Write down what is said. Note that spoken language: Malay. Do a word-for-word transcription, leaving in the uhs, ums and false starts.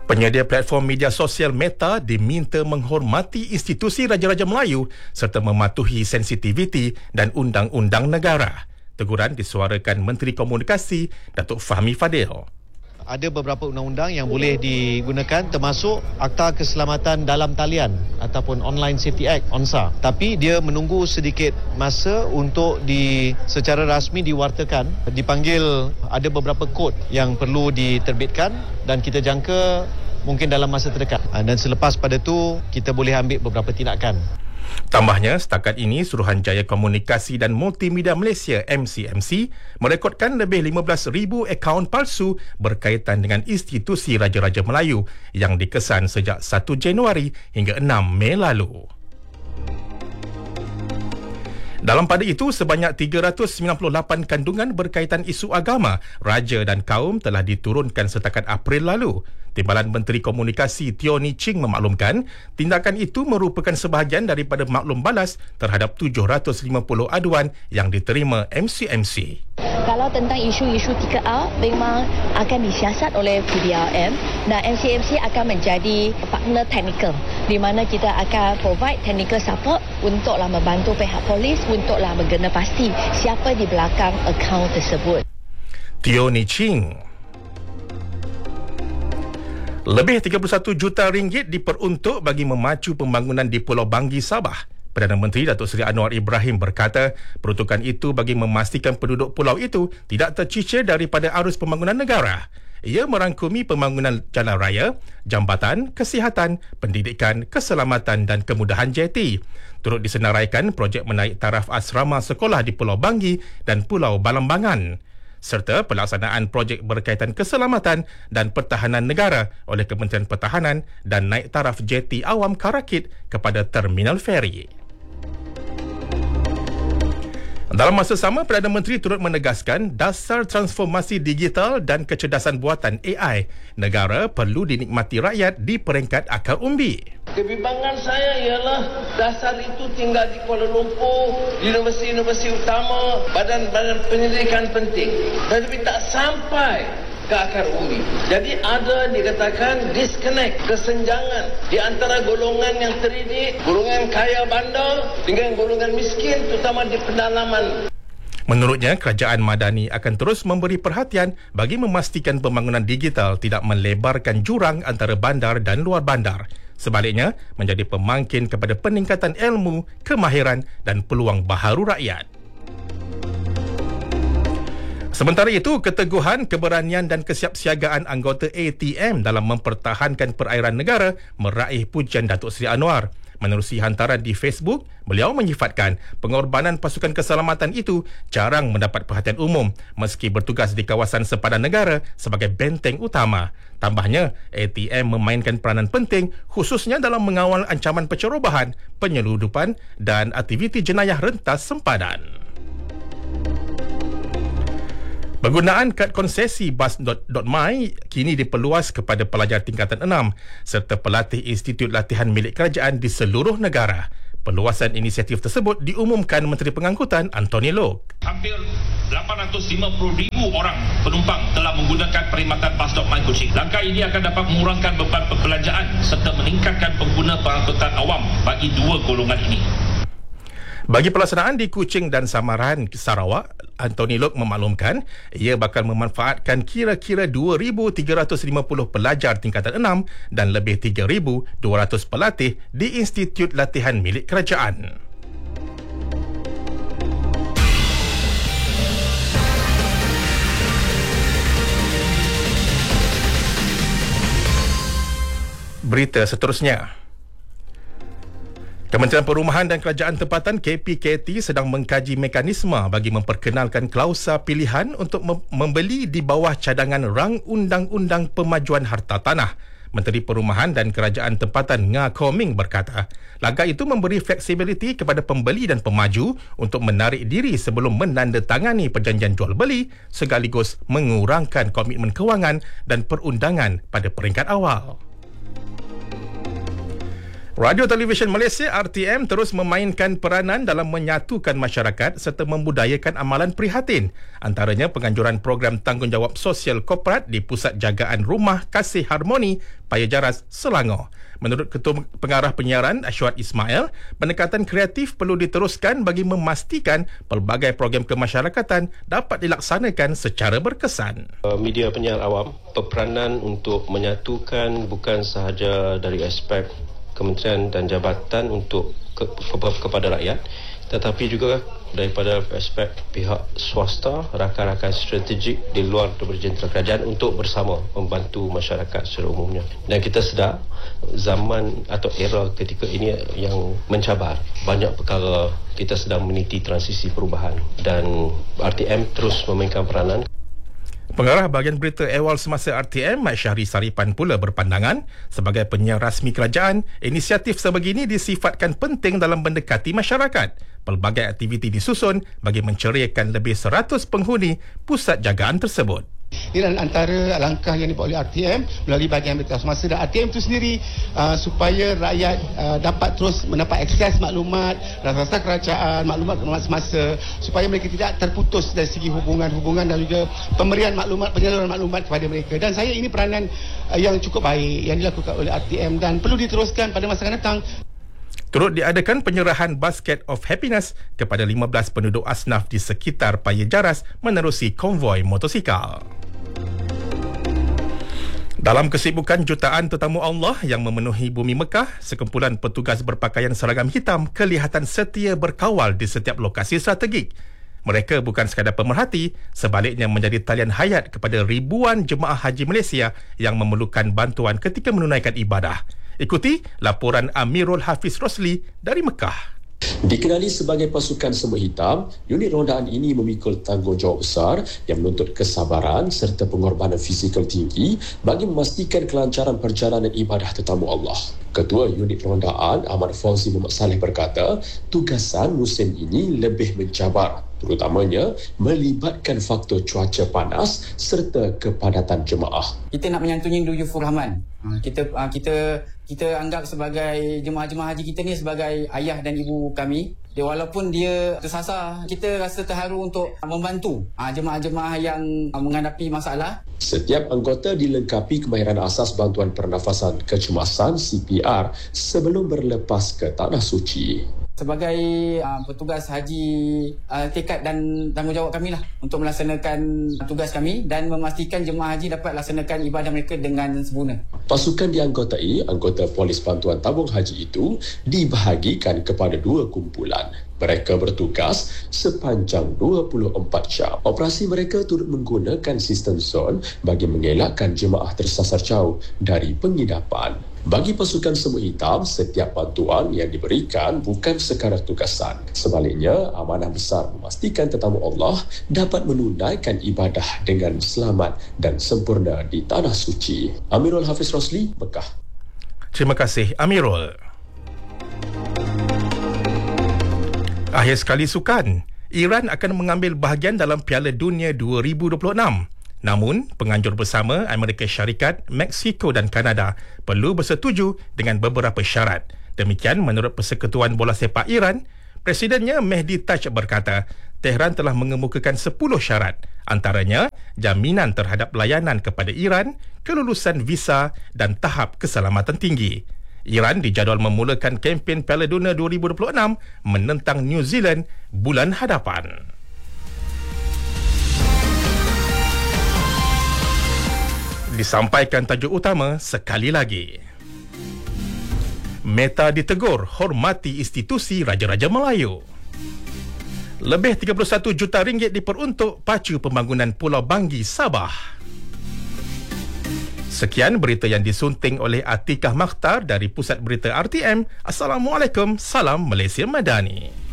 Penyedia platform media sosial Meta diminta menghormati institusi Raja-Raja Melayu serta mematuhi sensitiviti dan undang-undang negara. Teguran disuarakan Menteri Komunikasi Datuk Fahmi Fadil. Ada beberapa undang-undang yang boleh digunakan termasuk Akta Keselamatan Dalam Talian ataupun Online Safety Act O N S A. Tapi dia menunggu sedikit masa untuk di secara rasmi diwartakan. Dipanggil ada beberapa kod yang perlu diterbitkan dan kita jangka mungkin dalam masa terdekat. Dan selepas pada tu kita boleh ambil beberapa tindakan. Tambahnya, setakat ini Suruhanjaya Komunikasi dan Multimedia Malaysia M C M C merekodkan lebih lima belas ribu akaun palsu berkaitan dengan institusi Raja-Raja Melayu yang dikesan sejak satu Januari hingga enam Mei lalu. Dalam pada itu, sebanyak tiga ratus sembilan puluh lapan kandungan berkaitan isu agama, raja dan kaum telah diturunkan setakat April lalu. Timbalan Menteri Komunikasi Teo Ni Ching memaklumkan, tindakan itu merupakan sebahagian daripada maklum balas terhadap tujuh ratus lima puluh aduan yang diterima M C M C. Kalau tentang isu-isu tiga A memang akan disiasat oleh P D R M dan M C M C akan menjadi partner teknikal di mana kita akan provide technical support untuklah membantu pihak polis untuklah menggena pasti siapa di belakang akaun tersebut. Teo Ni Ching. Lebih tiga puluh satu juta ringgit diperuntuk bagi memacu pembangunan di Pulau Banggi, Sabah. Perdana Menteri Datuk Seri Anwar Ibrahim berkata, peruntukan itu bagi memastikan penduduk pulau itu tidak tercicir daripada arus pembangunan negara. Ia merangkumi pembangunan jalan raya, jambatan, kesihatan, pendidikan, keselamatan dan kemudahan jeti. Turut disenaraikan projek menaik taraf asrama sekolah di Pulau Banggi dan Pulau Balambangan, serta pelaksanaan projek berkaitan keselamatan dan pertahanan negara oleh Kementerian Pertahanan dan naik taraf jeti awam Karakit kepada terminal feri. Dalam masa sama, Perdana Menteri turut menegaskan dasar transformasi digital dan kecerdasan buatan A I negara perlu dinikmati rakyat di peringkat akar umbi. Kebimbangan saya ialah dasar itu tinggal di Kuala Lumpur, universiti-universiti utama, badan-badan penyelidikan penting, tetapi tak sampai ke akar umbi. Jadi ada dikatakan disconnect, kesenjangan di antara golongan yang terdidik, golongan kaya bandar dengan golongan miskin, terutama di pedalaman. Menurutnya, kerajaan Madani akan terus memberi perhatian bagi memastikan pembangunan digital tidak melebarkan jurang antara bandar dan luar bandar. Sebaliknya, menjadi pemangkin kepada peningkatan ilmu, kemahiran dan peluang baharu rakyat. Sementara itu, keteguhan, keberanian dan kesiapsiagaan anggota A T M dalam mempertahankan perairan negara meraih pujian Datuk Seri Anwar. Menerusi hantaran di Facebook, beliau menyifatkan pengorbanan pasukan keselamatan itu jarang mendapat perhatian umum meski bertugas di kawasan sepadan negara sebagai benteng utama. Tambahnya, A T M memainkan peranan penting khususnya dalam mengawal ancaman pencerobohan, penyeludupan dan aktiviti jenayah rentas sempadan. Penggunaan kad konsesi bas dot my kini diperluas kepada pelajar tingkatan enam serta pelatih Institut Latihan milik kerajaan di seluruh negara. Perluasan inisiatif tersebut diumumkan Menteri Pengangkutan Anthony Loke. Hampir lapan ratus lima puluh ribu orang penumpang telah menggunakan perkhidmatan bas dot my Kuching. Langkah ini akan dapat mengurangkan beban perbelanjaan serta meningkatkan pengguna pengangkutan awam bagi dua golongan ini. Bagi pelaksanaan di Kuching dan Samaran, Sarawak, Anthony Loke memaklumkan ia bakal memanfaatkan kira-kira dua ribu tiga ratus lima puluh pelajar tingkatan enam dan lebih tiga ribu dua ratus pelatih di Institut Latihan milik kerajaan. Berita seterusnya. Kementerian Perumahan dan Kerajaan Tempatan K P K T sedang mengkaji mekanisme bagi memperkenalkan klausa pilihan untuk membeli di bawah cadangan rang Undang-Undang Pemajuan Harta Tanah. Menteri Perumahan dan Kerajaan Tempatan Nga Koh Ming berkata, langkah itu memberi fleksibiliti kepada pembeli dan pemaju untuk menarik diri sebelum menandatangani perjanjian jual beli sekaligus mengurangkan komitmen kewangan dan perundangan pada peringkat awal. Radio Televisyen Malaysia R T M terus memainkan peranan dalam menyatukan masyarakat serta membudayakan amalan prihatin. Antaranya penganjuran program tanggungjawab sosial korporat di Pusat Jagaan Rumah Kasih Harmoni, Paya Jaras, Selangor. Menurut Ketua Pengarah Penyiaran Ashwat Ismail, pendekatan kreatif perlu diteruskan bagi memastikan pelbagai program kemasyarakatan dapat dilaksanakan secara berkesan. Media penyiar awam berperanan untuk menyatukan bukan sahaja dari aspek kementerian dan jabatan untuk ke, ke, kepada rakyat, tetapi juga daripada aspek pihak swasta, rakan-rakan strategik di luar jentera kerajaan untuk bersama membantu masyarakat secara umumnya. Dan kita sedar zaman atau era ketika ini yang mencabar. Banyak perkara kita sedang meniti transisi perubahan dan R T M terus memainkan peranan. Pengarah bahagian berita awal semasa R T M, Mat Syahri Saripan pula berpandangan, sebagai penyiar rasmi kerajaan, inisiatif sebegini disifatkan penting dalam mendekati masyarakat. Pelbagai aktiviti disusun bagi menceriakan lebih seratus penghuni pusat jagaan tersebut. Ini antara langkah yang dibuat oleh R T M melalui bahagian berita semasa, dan R T M itu sendiri uh, supaya rakyat uh, dapat terus mendapat akses maklumat, rasa-rasa kerajaan, maklumat-maklumat semasa, supaya mereka tidak terputus dari segi hubungan-hubungan dan juga pemberian maklumat, penyaluran maklumat kepada mereka. Dan saya ini peranan uh, yang cukup baik yang dilakukan oleh R T M dan perlu diteruskan pada masa akan datang. Turut diadakan penyerahan Basket of Happiness kepada lima belas penduduk asnaf di sekitar Paya Jaras menerusi konvoi motosikal. Dalam kesibukan jutaan tetamu Allah yang memenuhi bumi Mekah, sekumpulan petugas berpakaian seragam hitam kelihatan setia berkawal di setiap lokasi strategik. Mereka bukan sekadar pemerhati, sebaliknya menjadi talian hayat kepada ribuan jemaah haji Malaysia yang memerlukan bantuan ketika menunaikan ibadah. Ikuti laporan Amirul Hafiz Rosli dari Mekah. Dikenali sebagai pasukan semut hitam, unit rondaan ini memikul tanggungjawab besar yang menuntut kesabaran serta pengorbanan fizikal tinggi bagi memastikan kelancaran perjalanan ibadah tetamu Allah. Ketua unit rondaan Ahmad Fauzi Muhammad Saleh berkata, tugasan musim ini lebih mencabar, terutamanya melibatkan faktor cuaca panas serta kepadatan jemaah. Kita nak menyantuni Duyufur Rahman. Kita kita kita anggap sebagai jemaah-jemaah haji kita ni sebagai ayah dan ibu kami. Dia walaupun dia tersasar, kita rasa terharu untuk membantu jemaah-jemaah yang menghadapi masalah. Setiap anggota dilengkapi kemahiran asas bantuan pernafasan kecemasan C P R sebelum berlepas ke Tanah Suci. Sebagai uh, petugas haji, uh, tekad dan tanggungjawab kami lah untuk melaksanakan tugas kami dan memastikan jemaah haji dapat laksanakan ibadah mereka dengan sempurna. Pasukan dianggotai anggota polis bantuan tabung haji itu dibahagikan kepada dua kumpulan. Mereka bertugas sepanjang dua puluh empat jam. Operasi mereka turut menggunakan sistem zon bagi mengelakkan jemaah tersasar jauh dari penginapan. Bagi pasukan semut hitam, setiap bantuan yang diberikan bukan sekadar tugasan. Sebaliknya, amanah besar memastikan tetamu Allah dapat menunaikan ibadah dengan selamat dan sempurna di Tanah Suci. Amirul Hafiz Rosli, Mekah. Terima kasih, Amirul. Akhir sekali sukan, Iran akan mengambil bahagian dalam Piala Dunia dua ribu dua puluh enam. Namun, penganjur bersama Amerika Syarikat, Meksiko dan Kanada perlu bersetuju dengan beberapa syarat. Demikian menurut Persekutuan Bola Sepak Iran, Presidennya Mehdi Taj berkata, Tehran telah mengemukakan sepuluh syarat, antaranya jaminan terhadap layanan kepada Iran, kelulusan visa dan tahap keselamatan tinggi. Iran dijadual memulakan kempen Piala Dunia dua ribu dua puluh enam menentang New Zealand bulan hadapan. Disampaikan tajuk utama sekali lagi. Meta ditegur hormati institusi Raja-Raja Melayu. Lebih tiga puluh satu juta ringgit diperuntuk pacu pembangunan Pulau Banggi, Sabah. Sekian berita yang disunting oleh Atikah Makhtar dari Pusat Berita R T M. Assalamualaikum, salam Malaysia Madani.